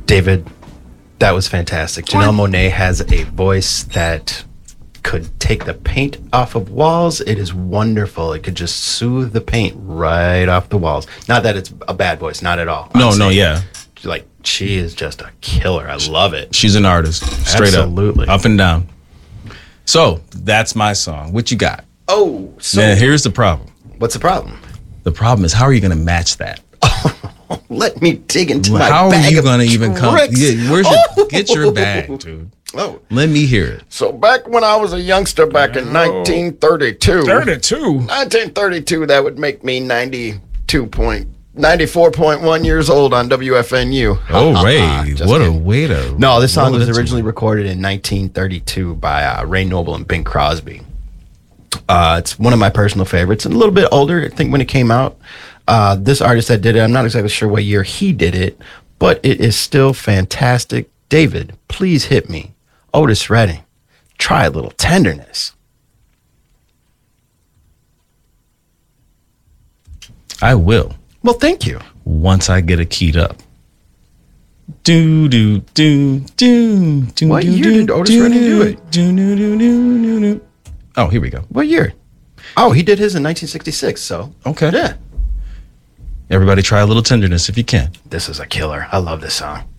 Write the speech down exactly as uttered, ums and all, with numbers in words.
David, that was fantastic. Janelle Monáe has a voice that could take the paint off of walls. It is wonderful. It could just soothe the paint right off the walls. Not that it's a bad voice, not at all. No, no, yeah. Like, she is just a killer. I love it. She's an artist, straight Absolutely. up, up and down. So that's my song. What you got? Oh, so Now, here's the problem. What's the problem? The problem is, how are you going to match that? Let me dig into my How bag are you of going to even come? tricks. Yeah, where's your, get your bag, dude. Oh, Let me hear it. so back when I was a youngster, back in nineteen thirty-two, thirty-two. nineteen thirty-two, that would make me ninety-two point ninety-four point one years old on W F N U. Oh, Ray, Just what kidding. a way to. No, this song roll was it originally recorded in nineteen thirty-two by uh, Ray Noble and Bing Crosby. Uh, it's one of my personal favorites, and a little bit older, I think, when it came out. Uh, this artist that did it, I'm not exactly sure what year he did it, but it is still fantastic. David, please hit me. Otis Redding, try a little tenderness. I will. Well, thank you. Once I get it keyed up. Do do do do do. What do, year do, did Otis Redding do it? Do, do, do, do, do, do. Oh, here we go. What year? Oh, he did his in nineteen sixty-six, so. Okay. Yeah. Everybody try a little tenderness if you can. This is a killer. I love this song.